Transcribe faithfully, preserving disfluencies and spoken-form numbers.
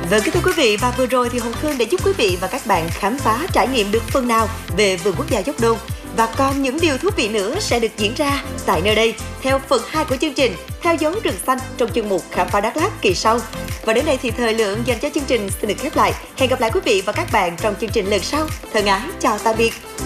Vâng, kính thưa quý vị, và vừa rồi thì Hồng Khương đã giúp quý vị và các bạn khám phá trải nghiệm được phần nào về vườn quốc gia Gióc Đôn. Và còn những điều thú vị nữa sẽ được diễn ra tại nơi đây theo phần hai của chương trình Theo dấu rừng xanh trong chuyên mục Khám phá Đắk Lắk kỳ sau. Và đến đây thì thời lượng dành cho chương trình xin được khép lại. Hẹn gặp lại quý vị và các bạn trong chương trình lần sau. Thân ái, chào tạm biệt.